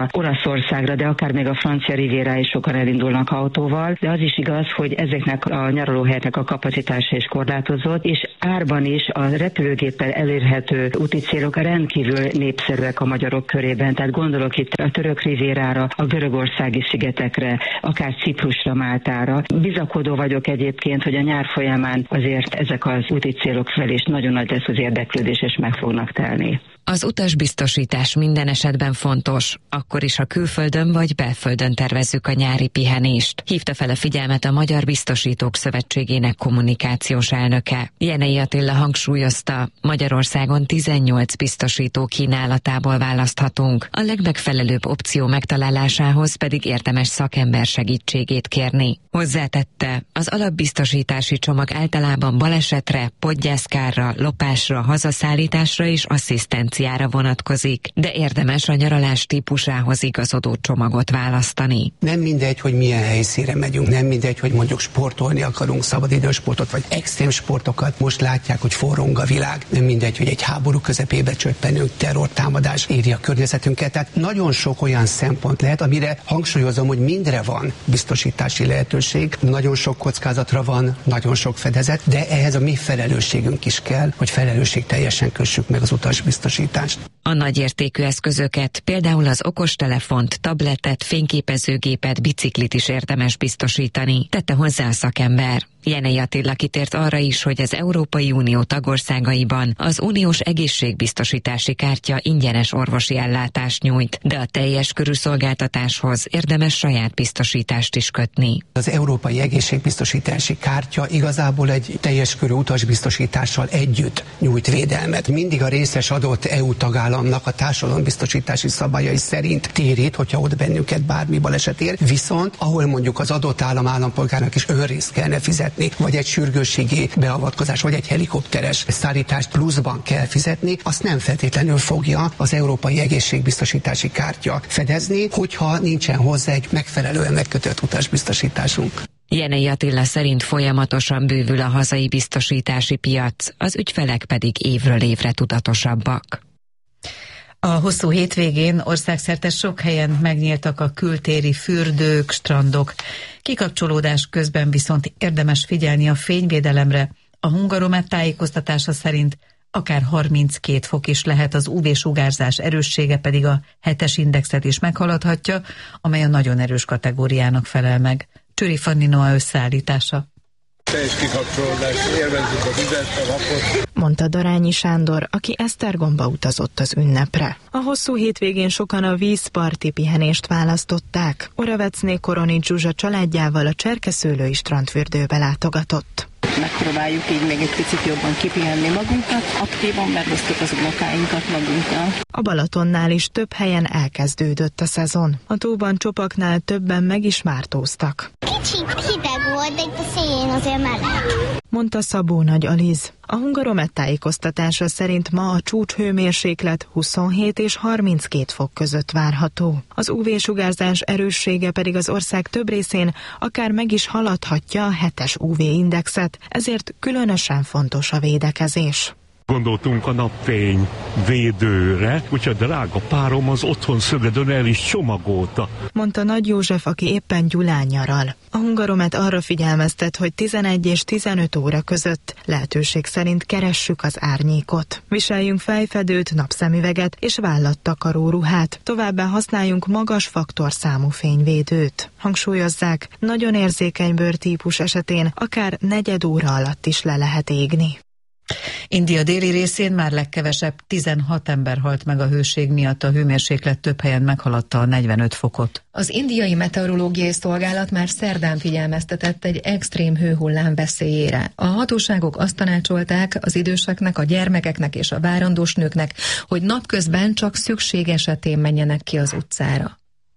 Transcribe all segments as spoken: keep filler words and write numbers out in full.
Olaszországra, de akár még a francia rivierá is sokan elindulnak autóval, de az is igaz, hogy ezeknek a nyaralóhelyeknek a kapacitása is korlátozott, és árban is a repülőgéppel elérhető úti célok rendkívül népszerűek a magyarok körében, tehát gondolok itt a török rivierára, a görögországi szigetekre, akár Ciprusra, Máltára. Bizakodó vagyok egyébként, hogy a nyár folyamán azért ezek az úti célok felé is nagyon nagy lesz az érdeklődés, és meg fognak telni. Az utasbiztosítás minden esetben fontos, akkor is, ha külföldön vagy belföldön tervezzük a nyári pihenést. Hívta fel a figyelmet a Magyar Biztosítók Szövetségének kommunikációs elnöke. Jenei Attila hangsúlyozta, Magyarországon tizennyolc biztosító kínálatából választhatunk. A legmegfelelőbb opció megtalálásához pedig érdemes szakember segítségét kérni. Hozzátette, az alapbiztosítási csomag általában balesetre, podgyászkárra, lopásra, hazaszállításra és asszisztenciára vonatkozik, de érdemes a nyaralás típusához igazodó csomagot választani. Nem mindegy, hogy milyen helyszínre megyünk, nem mindegy, hogy mondjuk sportolni akarunk, szabadidősportot vagy extrém sportokat. Most látják, hogy forrong a világ. Nem mindegy, hogy egy háború közepébe csöppenünk, terrortámadás éri a környezetünket. Tehát nagyon sok olyan szempont lehet, amire hangsúlyozom, hogy mindre van biztosítási lehetőség, nagyon sok kockázatra van, nagyon sok fedezet, de ehhez a mi felelősségünk is kell, hogy felelősségteljesen kössük meg az utasbiztosítást. A nagyértékű eszközöket, például az okostelefont, tabletet, fényképezőgépet, biciklit is érdemes biztosítani, tette hozzá a szakember. Jenei Attila kitért arra is, hogy az Európai Unió tagországaiban az uniós egészségbiztosítási kártya ingyenes orvosi ellátást nyújt, de a teljes körű szolgáltatáshoz érdemes saját biztosítást is kötni. Az Európai Egészségbiztosítási Kártya igazából egy teljes körű utasbiztosítással együtt nyújt védelmet. Mindig a részes adott é u tagállamnak a társadalombiztosítási szabályai szerint térít, hogyha ott bennünket bármi baleset ér, viszont ahol mondjuk az adott állam állampolgárnak is önrészt kellene fizetni, vagy egy sürgősségi beavatkozás, vagy egy helikopteres szállítást pluszban kell fizetni, azt nem feltétlenül fogja az Európai Egészségbiztosítási Kártya fedezni, hogyha nincsen hozzá egy megfelelően megkötött utasbiztosításunk. Jenei Attila szerint folyamatosan bővül a hazai biztosítási piac, az ügyfelek pedig évről évre tudatosabbak. A hosszú hétvégén országszerte sok helyen megnyíltak a kültéri fürdők, strandok. Kikapcsolódás közben viszont érdemes figyelni a fényvédelemre. A Hungaromet tájékoztatása szerint akár harminckét fok is lehet, az ú vé-sugárzás erőssége pedig a hetes indexet is meghaladhatja, amely a nagyon erős kategóriának felel meg. Csőri Fanni Noa összeállítása. Teljes kikapcsolódás, élvezzük a vizet, a napot. Mondta Darányi Sándor, aki Esztergomba utazott az ünnepre. A hosszú hétvégén sokan a vízparti pihenést választották. Oravecné Koronics Zsuzsa családjával a Cserkeszőlői strandfürdőbe látogatott. Megpróbáljuk így még egy picit jobban kipihenni magunkat, aktívan megosztjuk az unokáinkat magunkkal. A Balatonnál is több helyen elkezdődött a szezon. A tóban csopaknál többen meg is mártóztak. Kicsit hideg volt, de itt a szélén azért meleg, mondta Szabó Nagy Aliz. A Hungaromet tájékoztatása szerint ma a csúcshőmérséklet huszonhét és harminckét fok között várható. Az ú vé-sugárzás erőssége pedig az ország több részén akár meg is haladhatja a hetes ú vé-indexet, ezért különösen fontos a védekezés. Gondoltunk a napfény védőre, úgyhogy a drága párom az otthon Szögedön el is csomagolta, mondta Nagy József, aki éppen Gyulán nyaral. A Hungaromet arra figyelmeztet, hogy tizenegy és tizenöt óra között lehetőség szerint keressük az árnyékot. Viseljünk fejfedőt, napszemüveget és vállattakaró ruhát, továbbá használjunk magas faktorszámú fényvédőt. Hangsúlyozzák, nagyon érzékeny bőrtípus esetén akár negyed óra alatt is le lehet égni. India déli részén már legkevesebb tizenhat ember halt meg a hőség miatt, a hőmérséklet több helyen meghaladta a negyvenöt fokot. Az indiai meteorológiai szolgálat már szerdán figyelmeztetett egy extrém hőhullám veszélyére. A hatóságok azt tanácsolták az időseknek, a gyermekeknek és a várandós nőknek, hogy napközben csak szükség esetén menjenek ki az utcára.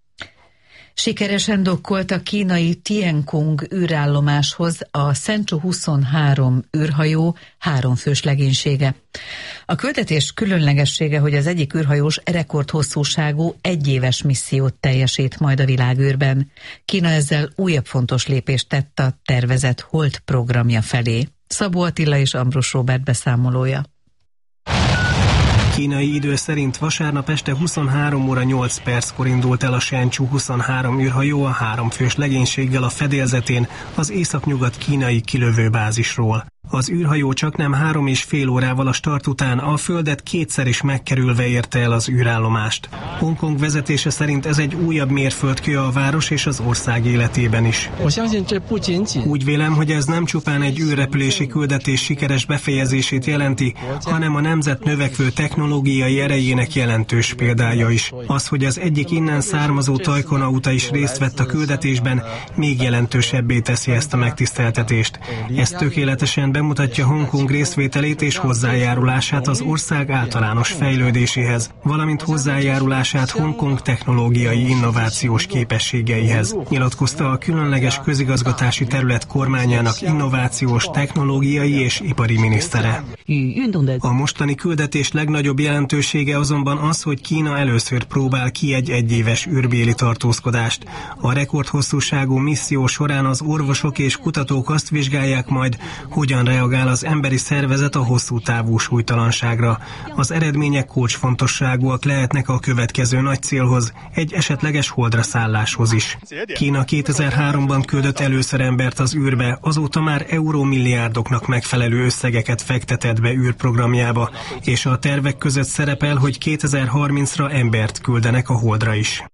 Sikeresen dokkolt a kínai Tiankong űrállomáshoz a Shenzhou huszonhárom űrhajó háromfős legénysége. A küldetés különlegessége, hogy az egyik űrhajós rekordhosszúságú egyéves missziót teljesít majd a világűrben. Kína ezzel újabb fontos lépést tett a tervezett Hold programja felé. Szabó Attila és Ambrus Róbert beszámolója. Kínai idő szerint vasárnap este huszonhárom óra nyolc perckor indult el a Shenzhou huszonhárom űrhajó a három fős legénységgel a fedélzetén az északnyugat kínai kilövőbázisról. Az űrhajó csaknem három és fél órával a start után a Földet kétszer is megkerülve érte el az űrállomást. Hongkong vezetése szerint ez egy újabb mérföldkő a város és az ország életében is. Úgy vélem, hogy ez nem csupán egy űrrepülési küldetés sikeres befejezését jelenti, hanem a nemzet növekvő technológiai erejének jelentős példája is. Az, hogy az egyik innen származó tajkonauta is részt vett a küldetésben, még jelentősebbé teszi ezt a megtiszteltetést. Ez tökéletesen bemutatja Hongkong részvételét és hozzájárulását az ország általános fejlődéséhez, valamint hozzájárulását Hongkong technológiai innovációs képességeihez, nyilatkozta a különleges közigazgatási terület kormányának innovációs, technológiai és ipari minisztere. A mostani küldetés legnagyobb jelentősége azonban az, hogy Kína először próbál ki egy egyéves űrbéli tartózkodást. A rekordhosszúságú misszió során az orvosok és kutatók azt vizsgálják majd, hogyan reagál az emberi szervezet a hosszú távú súlytalanságra. Az eredmények kulcsfontosságúak lehetnek a következő nagy célhoz, egy esetleges holdra szálláshoz is. Kína kétezer-háromban küldött először embert az űrbe, azóta már eurómilliárdoknak megfelelő összegeket fektetett be űrprogramjába, és a tervek között szerepel, hogy kétezer-harmincra embert küldenek a holdra is.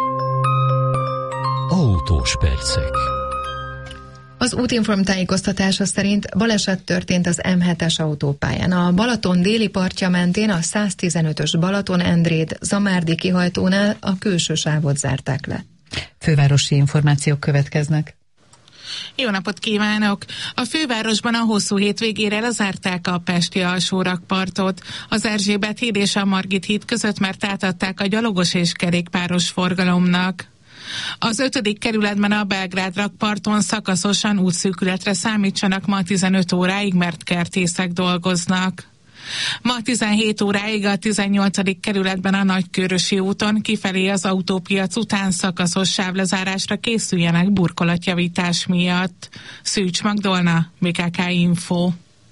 Autós percek. Az Útinform tájékoztatása szerint baleset történt az M hetes autópályán. A Balaton déli partja mentén a száztizenötös Balaton-Endréd Zamárdi kihajtónál a külső sávot zárták le. Fővárosi információk következnek. Jó napot kívánok! A fővárosban a hosszú hétvégére lezárták a pesti alsórakpartot. Az Erzsébet híd és a Margit híd között már átadták a gyalogos és kerékpáros forgalomnak. Az ötödik kerületben a Belgrád rakparton szakaszosan útszűkületre számítsanak ma tizenöt óráig, mert kertészek dolgoznak. Ma tizenhét óráig a tizennyolcadik kerületben a Nagykőrösi úton kifelé az autópiac után szakaszos sávlezárásra készüljenek burkolatjavítás miatt. Szűcs Magdolna, bé ká ká Info.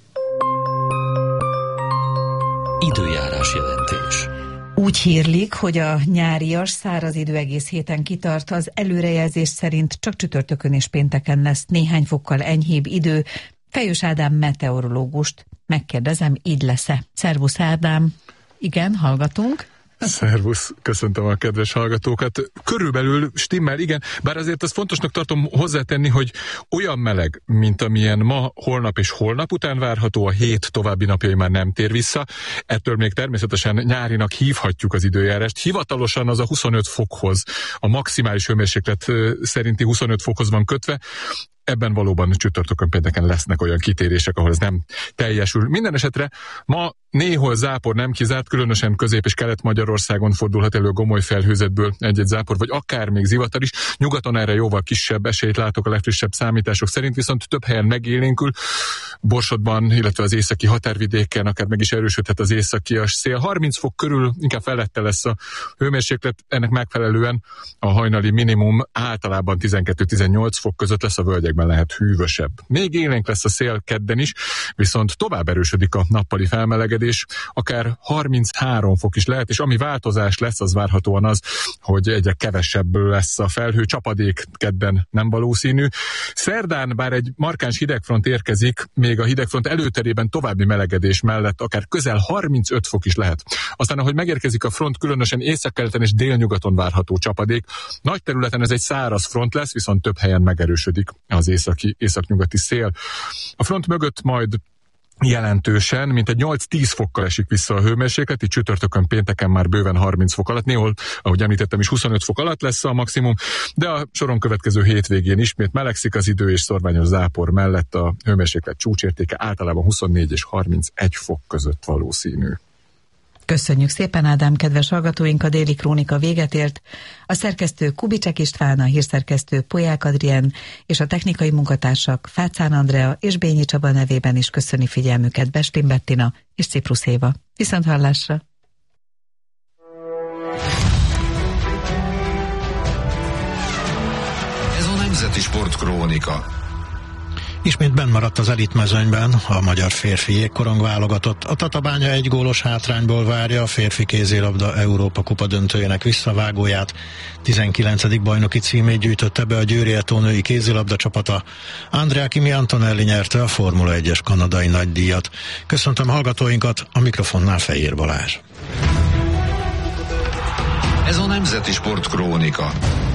Időjárás jelentés. Úgy hírlik, hogy a nyárias, száraz idő egész héten kitart, az előrejelzés szerint csak csütörtökön és pénteken lesz néhány fokkal enyhébb idő. Fejős Ádám meteorológust megkérdezem, így lesz-e? Szervusz Ádám! Igen, hallgatunk. Szervusz, köszöntöm a kedves hallgatókat. Körülbelül stimmel, igen, bár azért azt fontosnak tartom hozzátenni, hogy olyan meleg, mint amilyen ma, holnap és holnap után várható, a hét további napjai már nem tér vissza. Ettől még természetesen nyárinak hívhatjuk az időjárást. Hivatalosan az a huszonöt fokhoz, a maximális hőmérséklet szerinti huszonöt fokhoz van kötve. Ebben valóban csütörtökön pénteken lesznek olyan kitérések, ahol ez nem teljesül. Minden esetre ma néhol zápor nem kizárt, különösen Közép- és Kelet-Magyarországon fordulhat elő gomoly felhőzetből egy-egy zápor, vagy akár még zivatar is. Nyugaton erre jóval kisebb esélyt látok a legfrissebb számítások szerint, viszont több helyen megélénkül. Borsodban, illetve az északi határvidéken akár meg is erősödhet az északias szél. harminc fok körül inkább felette lesz a hőmérséklet, ennek megfelelően a hajnali minimum általában tizenkettő-tizennyolc fok között lesz, a völgyekben lehet hűvösebb. Még élénk lesz a szél kedden is, viszont tovább erősödik a nappali felmelegedés, akár harminchárom fok is lehet, és ami változás lesz, az várhatóan az, hogy egyre kevesebb lesz a felhő, csapadék kedden nem valószínű. Szerdán, bár egy markáns hidegfront érkezik, még a hidegfront előterében további melegedés mellett akár közel harmincöt fok is lehet. Aztán, ahogy megérkezik a front, különösen északkeleten és délnyugaton várható csapadék. Nagy területen ez egy száraz front lesz, viszont több helyen megerősödik az északi, északnyugati szél. A front mögött majd jelentősen, mint egy nyolc-tíz fokkal esik vissza a hőmérséklet, itt csütörtökön pénteken már bőven harminc fok alatt, néhol, ahogy említettem is, huszonöt fok alatt lesz a maximum, de a soron következő hétvégén ismét melegszik az idő, és szorványos zápor mellett a hőmérséklet csúcsértéke általában huszonnégy és harmincegy fok között valószínű. Köszönjük szépen, Ádám, kedves hallgatóink, a Déli Krónika véget ért. A szerkesztő Kubicsek István, a hírszerkesztő Polyák Adrien és a technikai munkatársak Fácán Andrea és Bényi Csaba nevében is köszöni figyelmüket Bestin Bettina és Ciprusz Éva. Viszont hallásra! Ez a Nemzeti Sportkrónika. Ismét benn maradt az elitmezőnyben a magyar férfi jégkorong válogatott. A Tatabánya egy gólos hátrányból várja a férfi kézilabda Európa kupa döntőjének visszavágóját. tizenkilencedik bajnoki címét gyűjtötte be a Győri Eto női kézilabda csapata. Andrea Kimi Antonelli nyerte a Formula egyes kanadai nagydíjat. Köszöntöm hallgatóinkat, a mikrofonnál Fejér Balázs. Ez a Nemzeti Sport Krónika.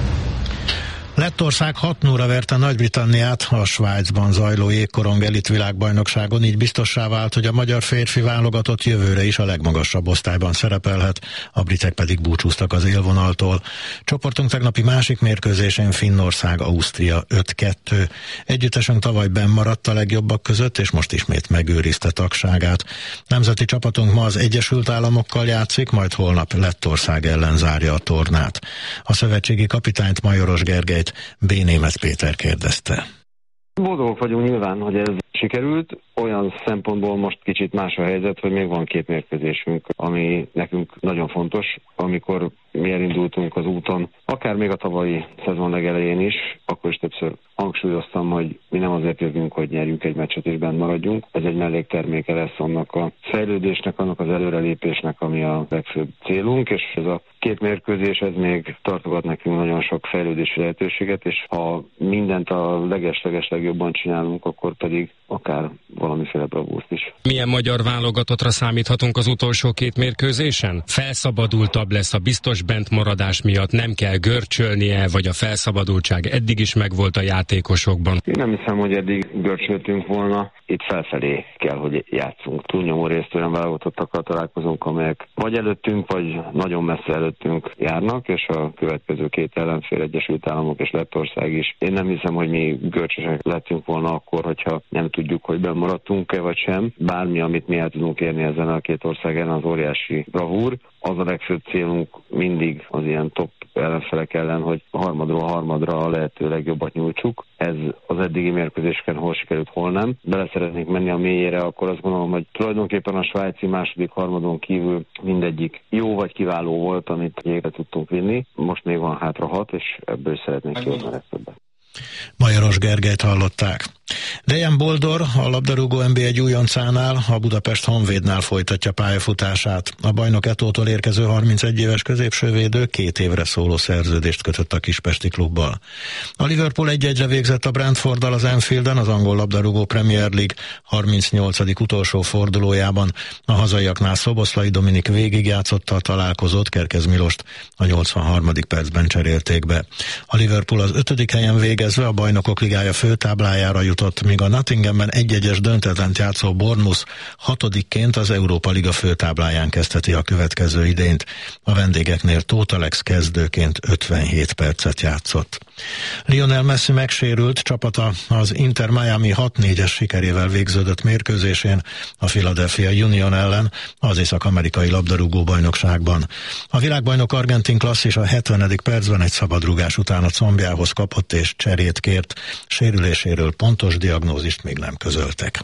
Lettország hat nulla verte Nagy-Britanniát a Svájcban zajló jégkorong elit világbajnokságon, így biztossá vált, hogy a magyar férfi válogatott jövőre is a legmagasabb osztályban szerepelhet, a britek pedig búcsúztak az élvonaltól. Csoportunk tegnapi másik mérkőzésén Finnország, Ausztria öt kettő. Együttesünk tavaly benn maradt a legjobbak között, és most ismét megőrizte tagságát. Nemzeti csapatunk ma az Egyesült Államokkal játszik, majd holnap Lettország ellen zárja a tornát. A szövetségi kapitányt, Majoros Gergelyt B. Németh Péter kérdezte. Boldogok vagyunk nyilván, hogy ez sikerült. Olyan szempontból most kicsit más a helyzet, hogy még van két mérkőzésünk, ami nekünk nagyon fontos. Amikor mi elindultunk az úton, akár még a tavalyi szezon legelején is, akkor is többször hangsúlyoztam, hogy mi nem azért jövünk, hogy nyerjünk egy meccset és benn maradjunk. Ez egy mellékterméke lesz annak a fejlődésnek, annak az előrelépésnek, ami a legfőbb célunk, és ez a két mérkőzés, ez még tartogat nekünk nagyon sok fejlődési lehetőséget, és ha mindent a leges-leges legjobban csinálunk, akkor pedig akár valamiféle bravúrt is. Milyen magyar válogatottra számíthatunk az utolsó két mérkőzésen? Felszabadultabb lesz a biztos bentmaradás miatt, nem kell görcsölnie, vagy a felszabadultság eddig is megvolt a játékosokban? Én nem hiszem, hogy eddig görcsöltünk volna. Itt felfelé kell, hogy játszunk. Túlnyomó részt olyan válogatottakkal találkozunk, amelyek vagy előttünk, vagy nagyon messze előttünk járnak, és a következő két ellenfél, Egyesült Államok és Lettország is. Én nem hiszem, hogy mi görcsösek lettünk volna akkor, hogyha nem tudjuk, hogy benn maradtunk-e vagy sem. Bármi, amit mi el tudunk érni ezen a két ország ellen, az óriási bravúr. Az a legfőbb célunk mindig az ilyen top ellenfelek ellen, hogy a harmadról a harmadra a lehető legjobbat nyújtsuk. Ez az eddigi mérkőzéseken hol sikerült, hol nem. Bele szeretnénk menni a mélyére, akkor azt gondolom, hogy tulajdonképpen a svájci második harmadon kívül mindegyik jó vagy kiváló volt, amit végre tudtunk vinni. Most még van hátra hat, és ebből szeretnénk kihozni a legtöbbet. Majoros Gergelyt hallották. Dejan Boldor, a labdarúgó en bé egy újoncánál, a Budapest Honvédnál folytatja pályafutását. A bajnok Etótól érkező harmincegy éves középsővédő két évre szóló szerződést kötött a kispesti klubbal. A Liverpool egy egyre végzett a Brentforddal az Anfielden, az angol labdarúgó Premier League harmincnyolcadik utolsó fordulójában. A hazaiaknál Szoboszlai Dominik végigjátszotta a találkozót, Kerkez Milost a nyolcvanharmadik percben cserélték be. A Liverpool az ötödik helyen végezve a Bajnokok Ligája főtáblájára jutott, míg a Nottinghamben egy-egyes döntetlent játszó Bournemouth hatodikként az Európa Liga főtábláján kezdheti a következő idényt. A vendégeknél Tóth Alex kezdőként ötvenhét percet játszott. Lionel Messi megsérült, csapata az Inter Miami hat négyes sikerével végződött mérkőzésén a Philadelphia Union ellen az észak-amerikai labdarúgó bajnokságban. A világbajnok argentin klasszis a hetvenedik percben egy szabadrugás után a combjához kapott és cserét kért. Sérüléséről pontos diagnózist még nem közöltek.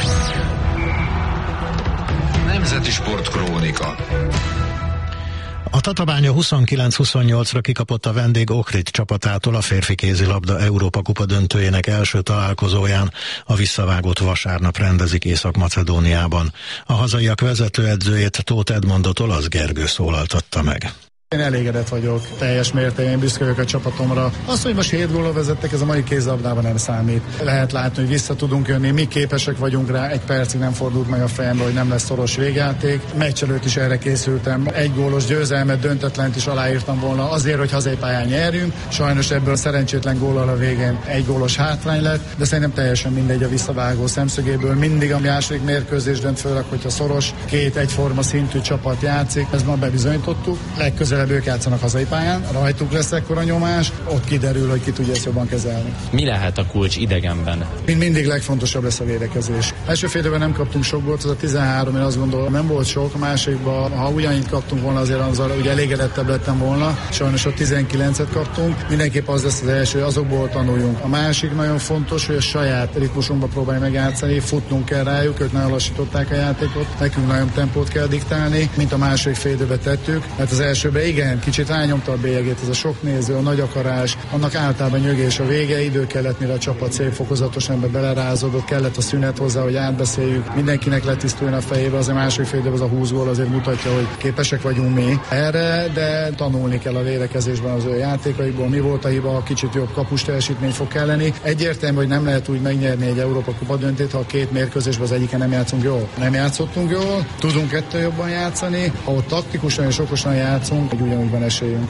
Nemzeti Sport Krónika. A Tatabánya huszonkilenc huszonnyolcra kikapott a vendég Ohrid csapatától a férfi kézilabda Európa kupa döntőjének első találkozóján. A visszavágót vasárnap rendezik Észak-Macedóniában. A hazaiak vezetőedzőjét, Tóth Edmondot Olasz Gergő szólaltatta meg. Én elégedett vagyok, teljes mértékben büszke vagyok a csapatomra. Az, hogy most hét góllal vezettek, ez a mai kézilabdában nem számít. Lehet látni, hogy vissza tudunk jönni, mi képesek vagyunk rá, egy percig nem fordult meg a fejembe, hogy nem lesz szoros végjáték. Meccs előtt is erre készültem. Egy gólos győzelmet, döntetlent is aláírtam volna azért, hogy hazai pályán nyerjünk. Sajnos ebből szerencsétlen góllal a végén egy gólos hátrány lett, de szerintem teljesen mindegy a visszavágó szemszögéből. Mindig a második mérkőzés dönt, főleg, hogyha szoros, két egyforma szintű csapat játszik. Ezt ma bebizonyítottuk. Legközelebb ők játszanak hazai pályán, rajtuk lesz ekkora nyomás, ott kiderül, hogy ki tudja ezt jobban kezelni. Mi lehet a kulcs idegenben? Mind mindig legfontosabb lesz a védekezés. Első fél időben nem kaptunk sok gólt, az a tizenhárom, én azt gondolom, nem volt sok, a másikban, ha ugyanígy kaptunk volna, azért azzal ugye elégedettebb lettem volna, sajnos a tizenkilencet kaptunk, mindenképp az lesz az első, azokból tanuljunk. A másik nagyon fontos, hogy a saját ritmusunkba próbálj megjátszani, futnunk kell rájuk, ők nagyon lassították a játékot, nekünk nagyon tempót kell diktálni, mint a második fél időben tettük, mert az elsőben Igen, kicsit rányomta a bélyegét, ez a sok néző, a nagy akarás, annak általában nyögés a vége, idő kellett, mire a csapat szép fokozatosan ebbe belerázódott, kellett a szünet hozzá, hogy átbeszéljük, mindenkinek letisztuljon a fejébe, azért második fél időben az a húsz gól azért mutatja, hogy képesek vagyunk mi erre, de tanulni kell a védekezésben az ő játékaikból, mi volt a hiba, kicsit jobb kapus teljesítmény fog kelleni. Egyértelmű, hogy nem lehet úgy megnyerni egy Európa Kupa döntőt, ha a két mérkőzésben az egyiken nem játszunk jól. Nem játszottunk jól, tudunk ettől jobban játszani, ha ott taktikusan és okosan játszunk, egy ugyanúgy van esélyünk.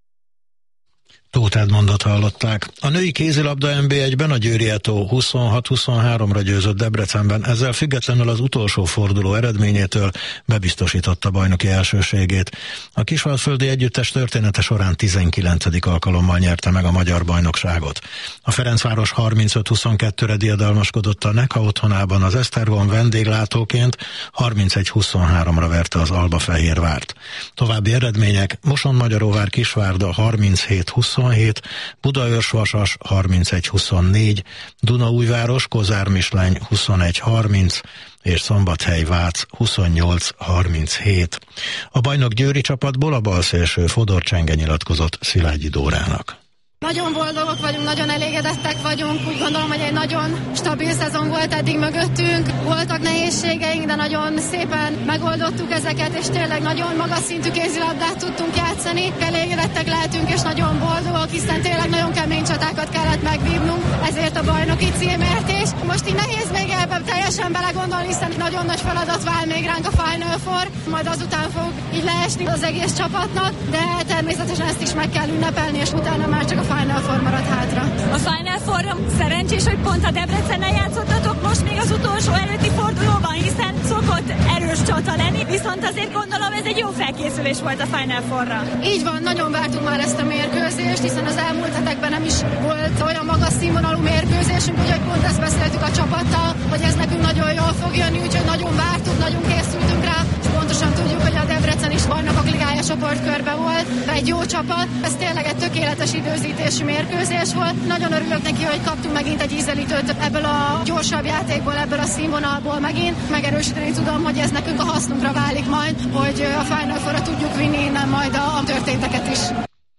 Tóth Edmondot hallották. A női kézilabda en bé egyben a Győri Eto huszonhat huszonháromra győzött Debrecenben, ezzel függetlenül az utolsó forduló eredményétől bebiztosította bajnoki elsőségét. A kisvallföldi együttes története során tizenkilencedik alkalommal nyerte meg a magyar bajnokságot. A Ferencváros harmincöt huszonkettőre diadalmaskodott a Neka otthonában, az Esztergom vendéglátóként harmincegy huszonháromra verte az Albafehérvárt. További eredmények: Mosonmagyaróvár Kisvárda harminchét huszonhét, Budaörs-Vasas harmincegy huszonnégy, Dunaújváros Kozármisleny huszonegy harminc és Szombathely-Vác huszonnyolc harminchét. A bajnok győri csapatból a balszélső Fodor Csenge nyilatkozott Szilágyi Dórának. Nagyon boldogok vagyunk, nagyon elégedettek vagyunk, úgy gondolom, hogy egy nagyon stabil szezon volt eddig mögöttünk. Voltak nehézségeink, de nagyon szépen megoldottuk ezeket, és tényleg nagyon magas szintű kézilabdát tudtunk játszani. Elégedettek lehetünk, és nagyon boldogok, hiszen tényleg nagyon kemény csatákat kellett megvívnunk, ezért a bajnoki címért is. Most így nehéz még ebben teljesen belegondolni, hiszen nagyon nagy feladat vár még ránk a Final Four, majd azután fog így leesni az egész csapatnak, de természetesen ezt is meg kell ünnepelni, és utána már csak a Final Four marad hátra. A Final Four szerencsés, hogy pont a Debrecennel játszottatok most még az utolsó előtti fordulóban, hiszen szokott erős csata lenni, viszont azért gondolom ez egy jó felkészülés volt a Final Fourra. Így van, nagyon vártuk már ezt a mérkőzést, hiszen az elmúlt hetekben nem is volt olyan magas színvonalú mérkőzésünk, úgyhogy pont ezt beszéltük a csapattal, hogy ez nekünk nagyon jól fog jönni, úgyhogy nagyon vártuk, nagyon készültünk rá, és pontosan tudjuk, hogy a Debrecen is Bajnokok Ligája csoportkörbe volt, egy jó csapat, ez tényleg egy tökéletes időzítésű mérkőzés volt. Nagyon örülök neki, hogy kaptunk megint egy ízelítőt ebből a gyorsabb játékból, ebből a színvonalból megint. Megerősíteni tudom, hogy ez nekünk a hasznunkra válik majd, hogy a Final Fourra tudjuk vinni innen majd a történteket is.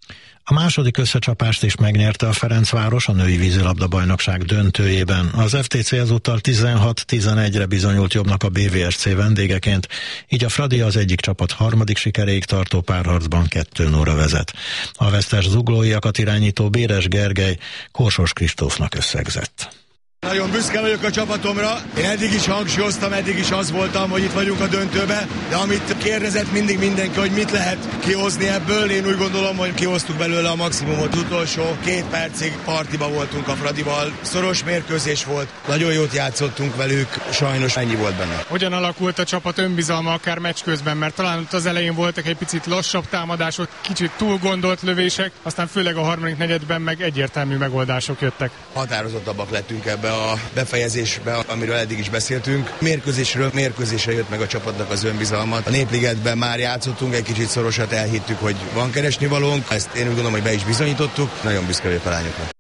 A második összecsapást is megnyerte a Ferencváros a női vízilabda-bajnokság döntőjében. Az ef té cé ezúttal tizenhat tizenegyre bizonyult jobbnak a bé vé es cé vendégeként, így a Fradi az egyik csapat harmadik sikeréig tartó párharcban kettő nullra vezet. A vesztes zuglóiakat irányító Béres Gergely Korsos Kristófnak összegzett. Nagyon büszke vagyok a csapatomra. Én eddig is hangsúlyoztam, eddig is az voltam, hogy itt vagyunk a döntőbe, de amit kérdezett mindig mindenki, hogy mit lehet kihozni ebből, én úgy gondolom, hogy kihoztuk belőle a maximumot. Utolsó két percig partiba voltunk a Fradival. Szoros mérkőzés volt, nagyon jót játszottunk velük, sajnos ennyi volt benne. Hogyan alakult a csapat önbizalma akár meccs közben, mert talán ott az elején voltak egy picit lassabb támadások, kicsit túl gondolt lövések, aztán főleg a harmadik negyedben meg egyértelmű megoldások jöttek. Határozottabbak lettünk ebbe a befejezésbe, amiről eddig is beszéltünk. Mérkőzésről mérkőzésre jött meg a csapatnak az önbizalmat. A Népligetben már játszottunk, egy kicsit szorosat elhittük, hogy van keresnivalónk. Ezt én úgy gondolom, hogy be is bizonyítottuk. Nagyon büszke vagyok a lányoknak.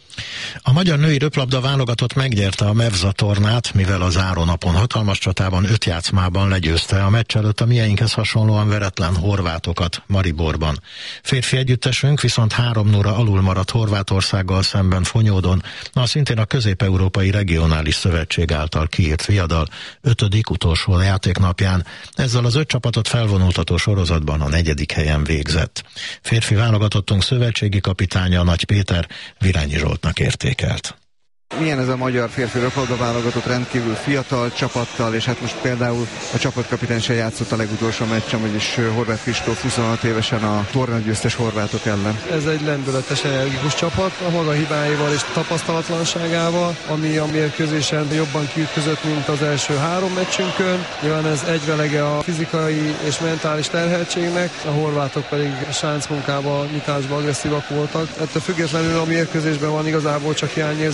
A magyar női röplabda válogatott megnyerte a Mevza tornát, mivel a zárónapon hatalmas csatában öt játszmában legyőzte a meccs előtt a mieinkhez hasonlóan veretlen horvátokat Mariborban. Férfi együttesünk viszont három nullra alul maradt Horvátországgal szemben Fonyódon, a szintén a Közép-Európai Regionális Szövetség által kiírt viadal ötödik utolsó játéknapján. Ezzel az öt csapatot felvonultató sorozatban a negyedik helyen végzett. Férfi válogatottunk szövetségi kapitánya Nagy Péter Virányi Zsoltnak értékelt. Milyen ez a magyar férfi röplabda válogatott, rendkívül fiatal csapattal, és hát most például a csapatkapitány se játszott a legutolsó meccsen, vagyis Horváth Kristóf huszonhat évesen a tornagyőztes horvátok ellen. Ez egy lendületes, energikus csapat, a maga hibáival és tapasztalatlanságával, ami a mérkőzésen jobban kiütközött, mint az első három meccsünkön. Nyilván ez egyvelege a fizikai és mentális terheltségnek, a horvátok pedig sáncmunkában, nyitásban agresszívak voltak. Ettől függetlenül a mérkőzésben van igazából csak hiányérzetem, mert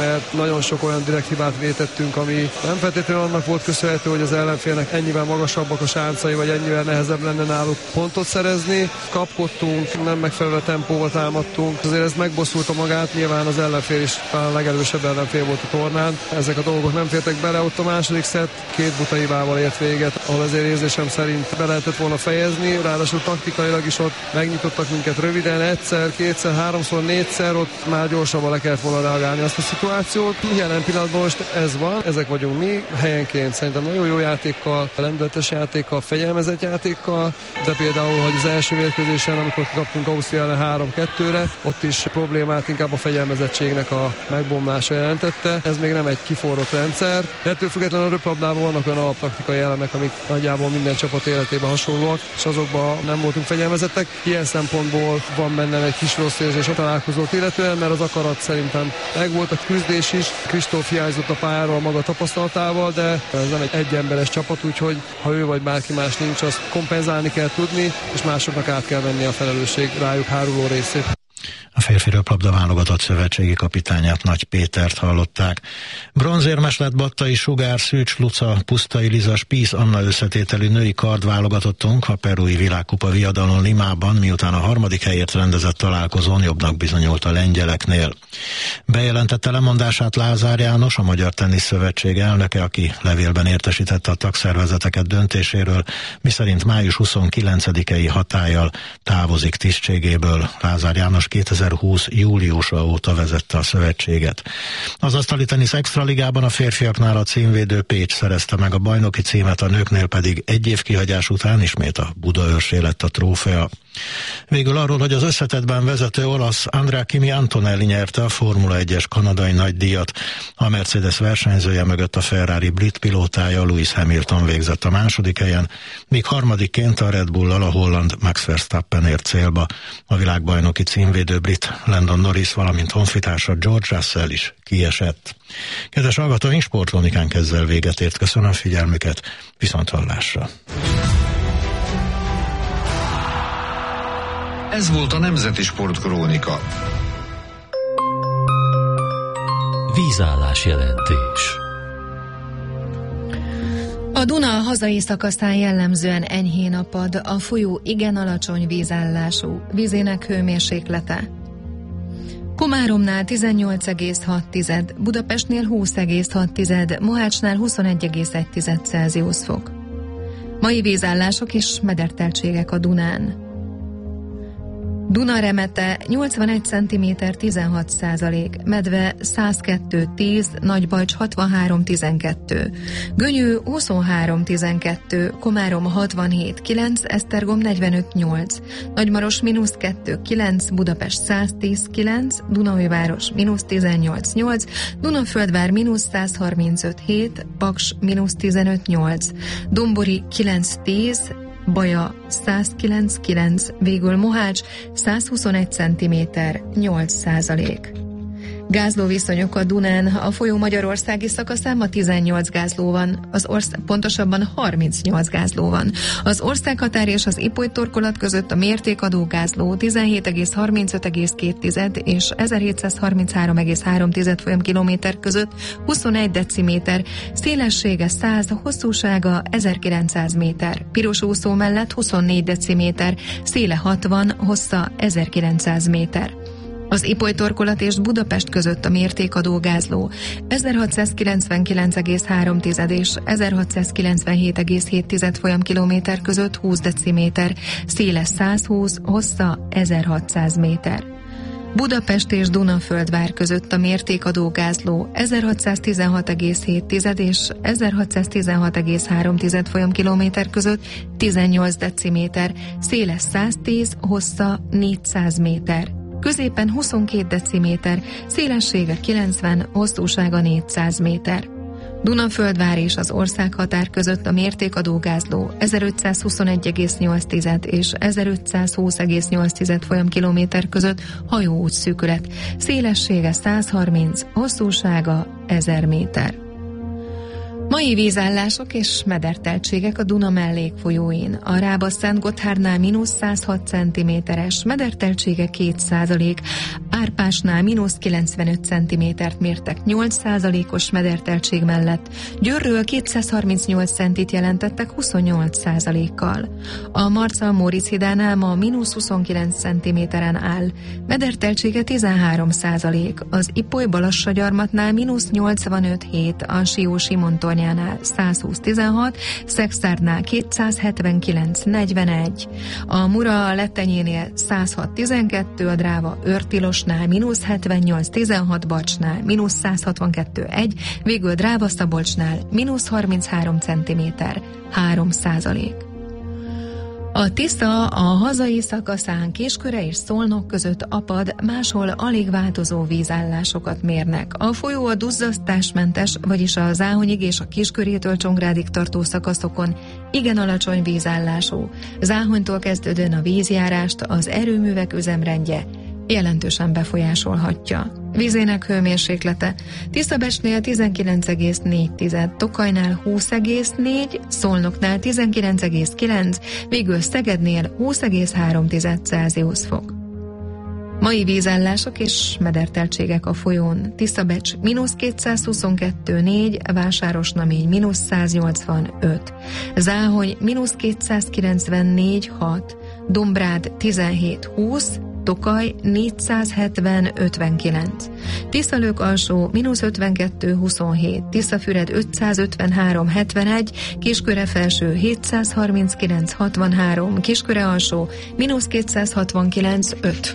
mert nagyon sok olyan direkt hibát vétettünk, ami nem feltétlenül annak volt köszönhető, hogy az ellenfélnek ennyivel magasabbak a sáncai, vagy ennyivel nehezebb lenne náluk pontot szerezni. Kapkodtunk, nem megfelelő tempóval támadtunk, azért ez megbosszulta magát, nyilván az ellenfél is talán a legerősebb ellenfél volt a tornán. Ezek a dolgok nem fértek bele, ott a második szett két buta hibával ért véget, ahol azért érzésem szerint be lehetett volna fejezni, ráadásul taktikailag is ott megnyitottak minket röviden, egyszer, kétszer, háromszor, négyszer, ott már gyorsabban le kellett volna reagálni azt a szituációt. Jelen pillanatban most ez van, ezek vagyunk mi, helyenként szerintem nagyon jó játékkal, lendületes játékkal, fegyelmezett játékkal, de például, hogy az első mérkőzésen, amikor kaptunk Ausztria ellen három kettőre, ott is problémát inkább a fegyelmezettségnek a megbomlása jelentette. Ez még nem egy kiforrott rendszer, de ettől függetlenül a röplabdában vannak olyan alaptaktikai elemek, amik nagyjából minden csapat életében hasonlóak, és azokban nem voltunk fegyelmezettek. Ilyen szempontból van bennem egy kis rossz érzés a találkozót illetően, mert az akarat szerintem megvolt, a küzdés is. Kristóf hiányzott a pályáról maga tapasztalatával, de ez nem egy egyemberes csapat, úgyhogy ha ő vagy bárki más nincs, azt kompenzálni kell tudni, és másoknak át kell venni a felelősség rájuk háruló részét. A férfi röplabda válogatott szövetségi kapitányát, Nagy Pétert hallották. Bronzérmes lett Battai Sugár, Szűcs Luca, Pusztai Liza, Spísz Anna összetételű női kardválogatottunk a perui világkupa viadalon Limában, miután a harmadik helyért rendezett találkozón jobbnak bizonyult a lengyeleknél. Bejelentette lemondását Lázár János, a Magyar Tenisz Szövetség elnöke, aki levélben értesítette a tagszervezeteket döntéséről, miszerint május huszonkilencedikei hatállyal távozik tisztségéből. Lázár János kétezer-húsz júliusa óta vezette a szövetséget. Az asztali tenisz extraligában a férfiaknál a címvédő Pécs szerezte meg a bajnoki címet, a nőknél pedig egy év kihagyás után ismét a Budaörsé lett a trófea. Végül arról, hogy az összetettben vezető olasz Andrea Kimi Antonelli nyerte a Formula egyes kanadai nagydíjat. A Mercedes versenyzője mögött a Ferrari brit pilótája Lewis Hamilton végzett a második helyen, míg harmadikként a Red Bull-al a holland Max Verstappen ért célba. A világbajnoki címvédő brit Landon Norris, valamint honfitársa George Russell is kiesett. Kedves hallgatóink, Sportkronikánk ezzel véget ért. Köszönöm figyelmüket, viszont hallásra. Ez volt a Nemzeti Sportkrónika. Vízállás jelentés. A Duna hazai szakaszán jellemzően enyhén apad, a folyó igen alacsony vízállású, vízének hőmérséklete Komáromnál tizennyolc egész hat, Budapestnél húsz egész hat, Mohácsnál huszonegy egész egy Celsius fok. Mai vízállások és mederteltségek a Dunán. Duna remete nyolcvanegy centiméter tizenhat százalék, Medve százkettő tíz, Nagybajcs hatvanhárom tizenkettő, Gönyű huszonhárom tizenkettő, Komárom hatvanhét kilenc, Esztergom negyvenöt nyolc, Nagymaros mínusz kettő kilenc, Budapest száztíz kilenc, Dunaújváros mínusz tizennyolc nyolc, Dunaföldvár mínusz százharmincöt hét, Paks mínusz tizenöt nyolc, Dombori kilenc tíz, Baja százkilenc kilenc, végül Mohács százhuszonegy centiméter nyolc százalék. Gázlóviszonyok a Dunán, a folyó magyarországi szakaszán ma tizennyolc gázló van, az ország, pontosabban harmincnyolc gázló van. Az országhatár és az Ipoly torkolat között a mértékadó gázló tizenhét egész harmincöt egész két és ezerhétszázharminchárom egész három folyamkilométer között huszonegy deciméter, szélessége száz, hosszúsága ezerkilencszáz méter. Piros úszó mellett huszonnégy deciméter, széle hatvan, hossza ezerkilencszáz méter. Az Ipoly torkolat és Budapest között a mértékadó gázló ezerhatszázkilencvenkilenc egész három és ezerhatszázkilencvenhét egész hét folyamkilométer között húsz deciméter, széle százhúsz, hossza ezerhatszáz méter. Budapest és Dunaföldvár között a mértékadó gázló ezerhatszáztizenhat egész hét és ezerhatszáztizenhat egész három folyamkilométer között tizennyolc deciméter, széle száztíz, hossza négyszáz méter. Középen huszonkét deciméter, szélessége kilencven, hosszúsága négyszáz méter. Dunaföldvár és az országhatár között a mértékadó gázló ezerötszázhuszonegy egész nyolc és ezerötszázhúsz egész nyolc folyamkilométer között hajóút szűkület, szélessége százharminc, hosszúsága ezer méter. Mai vízállások és mederteltségek a Duna mellékfolyóin. A Rába-Szentgotthárnál mínusz száz hat centiméteres, mederteltsége két százalék, Árpásnál mínusz kilencvenöt centimétert mértek nyolc százalékos mederteltség mellett, Győrről kétszázharmincnyolc centit jelentettek huszonnyolc százalékkal. A Marcal-Móricz hídánál ma mínusz huszonkilenc centiméteren áll, mederteltsége tizenhárom százalék, az Ipoly-Balassagyarmatnál mínusz nyolcvanöt hét, a Siósi-Montornyánál száz húsz tizenhat, Szexárdnál kétszázhetvenkilenc negyvenegy, a Mura Lettenyénél száz hat tizenkettő, a Dráva Őrtilosnál mínusz hetvennyolc tizenhat, Bacsnál mínusz száz hatvankettő egy, végül Dráva Szabolcsnál mínusz harminchárom centiméter, három százalék. A Tisza a hazai szakaszán Kisköre és Szolnok között apad, máshol alig változó vízállásokat mérnek. A folyó a duzzasztásmentes, vagyis a Záhonyig és a Kiskörétől Csongrádig tartó szakaszokon igen alacsony vízállású. Záhonytól kezdődően a vízjárást az erőművek üzemrendje jelentősen befolyásolhatja. Vízének hőmérséklete Tiszabecsnél tizenkilenc egész négy, Tokajnál húsz egész négy, Szolnoknál tizenkilenc egész kilenc, végül Szegednél húsz egész három Celsius fok. Mai vízállások és mederteltségek a folyón: Tiszabecs mínusz kétszázhuszonkettő négy, Vásárosnamény mínusz száznyolcvanöt, Záhony mínusz kétszázkilencvennégy hat, Dombrád tizenhét húsz, Tokaj négyszázhetven ötvenkilenc, Tiszalők alsó mínusz ötvenkettő huszonhét, Tiszafüred ötszázötvenhárom hetvenegy, Kisköre felső hétszázharminckilenc hatvanhárom, Kisköre alsó mínusz kétszázhatvankilenc öt.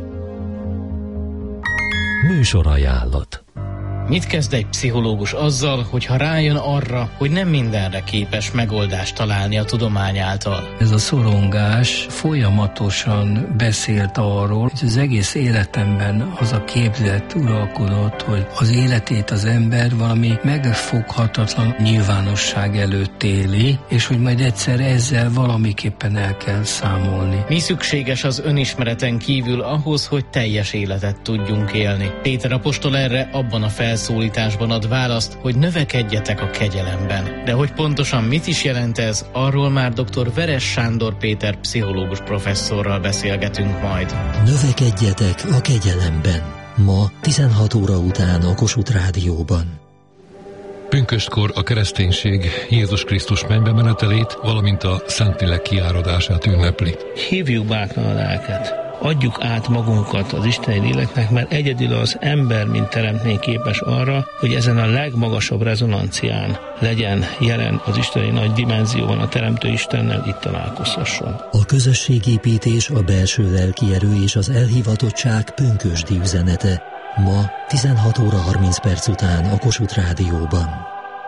Műsorajánlat. Mit kezd egy pszichológus azzal, hogyha rájön arra, hogy nem mindenre képes megoldást találni a tudomány által? Ez a szorongás folyamatosan beszélt arról, hogy az egész életemben az a képzet uralkodott, hogy az életét az ember valami megfoghatatlan nyilvánosság előtt éli, és hogy majd egyszer ezzel valamiképpen el kell számolni. Mi szükséges az önismereten kívül ahhoz, hogy teljes életet tudjunk élni? Péter apostol erre abban a fel szólításban ad választ, hogy növekedjetek a kegyelemben. De hogy pontosan mit is jelent ez, arról már dr. Veres Sándor Péter pszichológus professzorral beszélgetünk majd. Növekedjetek a kegyelemben. Ma tizenhat óra után a Kossuth Rádióban. Pünköstkor a kereszténység Jézus Krisztus mennybe menetelét, valamint a Szentlélek kiáradását ünnepli. Hívjuk bátran a lelket. Adjuk át magunkat az isteni léleknek, mert egyedül az ember, mint teremtmény képes arra, hogy ezen a legmagasabb rezonancián legyen jelen az isteni nagy dimenzióban a Teremtő Istennel, itt találkozhasson. A közösségépítés, a belső lelki erő és az elhivatottság pünkösdi üzenete. Ma tizenhat óra harminc perc után a Kossuth Rádióban.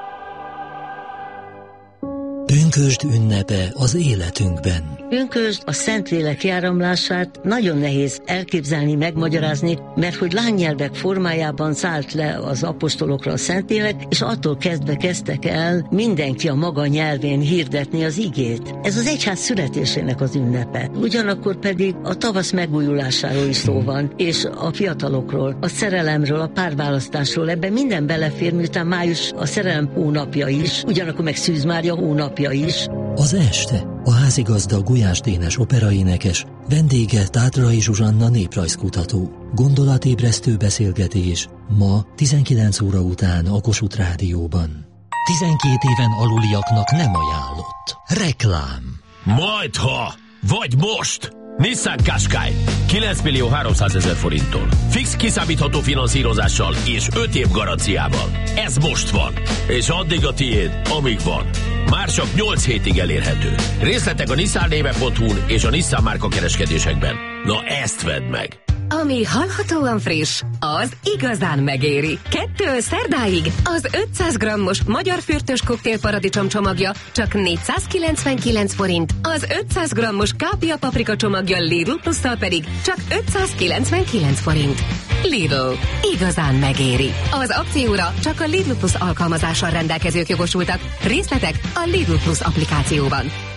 Pünkösd ünnepe az életünkben. Pünkösd a Szentlélek kiáramlását nagyon nehéz elképzelni, megmagyarázni, mert hogy lánynyelvek formájában szállt le az apostolokra a Szentlélek, és attól kezdve kezdtek el mindenki a maga nyelvén hirdetni az igét. Ez az egyház születésének az ünnepe. Ugyanakkor pedig a tavasz megújulásáról is szó van, és a fiatalokról, a szerelemről, a párválasztásról. Ebben minden belefér, miután május a szerelem hónapja is, ugyanakkor meg Szűz Mária hónapja is. Az este a házigazda Gulyás Dénes operaénekes, vendége Tátrai Zsuzsanna néprajzkutató. Gondolatébresztő beszélgetés ma tizenkilenc óra után a Kossuth Rádióban. tizenkét éven aluliaknak nem ajánlott. Reklám. Majdha, vagy most! Nissan Qashqai kilenc millió háromszázezer forinttól. Fix kiszámítható finanszírozással és öt év garanciával. Ez most van, és addig a tiéd, amíg van. Már csak nyolc hétig elérhető. Részletek a nissan néve pont hu-n és a Nissan márka kereskedésekben. Na ezt vedd meg! Ami hallhatóan friss, az igazán megéri. Kettő szerdáig az ötszáz grammos magyar fürtös koktélparadicsom csomagja csak négyszázkilencvenkilenc forint, az ötszáz grammos kápia paprika csomagja Lidl plusszal pedig csak ötszázkilencvenkilenc forint. Lidl. Igazán megéri. Az akcióra csak a Lidl Plus alkalmazással rendelkezők jogosultak. Részletek a Lidl Plus applikációban.